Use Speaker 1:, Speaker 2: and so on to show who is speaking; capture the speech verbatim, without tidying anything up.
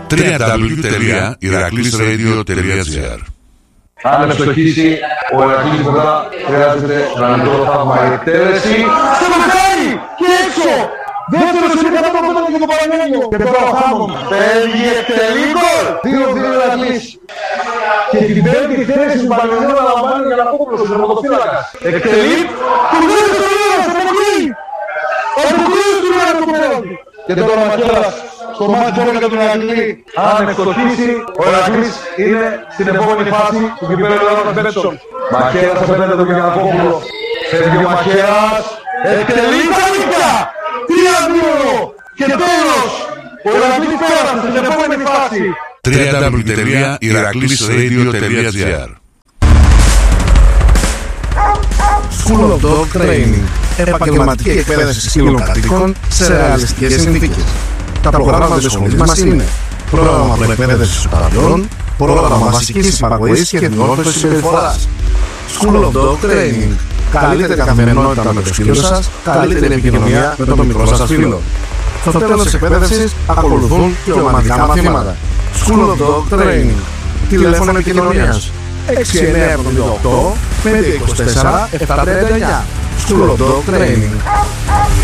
Speaker 1: double-u double-u double-u τελεία ηρακλής ρέιντιο τελεία τζι άρ.
Speaker 2: Αν ευστοχίσει ο Ηρακλής μετά, χρειάζεται γρανιτό θαύμα εκτέλεση. Στο μαχάρι και έξω! Δεύτερος είναι κατά το πέντε για το Παναγένιο. Και τώρα ο Χάμον παίρνει εκτελεί γκολ. δύο δύο Ηρακλής. Και την πέμπτη θέση του Παναγενίου αναλαμβάνει για να κόψει ο τερματοφύλακας. Εκτελεί. Του βγάζει το Ηρακλής, αποκλεί. Αποκλεί του Ηρακλής το πέναλτι. Και τώρα ο Μαχαίρας στο μάτι τώρα για τον Ηρακλή. Αν ευστοχίσει, ο Ηρακλής είναι στην επόμενη φάση του κυπέλλου Ελλάδας Μπέτσον. Μαχαίρας απέναντι τον Γιαννακόπουλο. Φεύγει ο Μαχαίρας. Εκτελεί τα νίκια. τρία δύο. Και τέλος, ο Ηρακλής πέρασε στην επόμενη φάση.
Speaker 1: double-u double-u double-u τελεία ηρακλής ρέιντιο τελεία τζι άρ.
Speaker 3: School of Dog Training. Επαγγελματική εκπαίδευση σκύλων κατοίκων σε ρεαλιστικές συνθήκες. Τα προγράμματα της σχολής μας είναι πρόγραμμα προεκπαίδευσης οπαδιών, πρόγραμμα βασικής υπακοής και διόρθωσης συμπεριφοράς. School of Dog Training. Καλύτερη καθημερινότητα με το σκύλο σας, καλύτερη επικοινωνία με το μικρό σας φίλο. Στο τέλος της εκπαίδευσης ακολουθούν και ομαδικά μαθήματα. School of Dog Training. Τηλέφωνο επικοινωνίας έξι εννιά εβδομήντα οκτώ πέντε είκοσι τέσσερα επτακόσια τριάντα εννιά. School of Dog Training.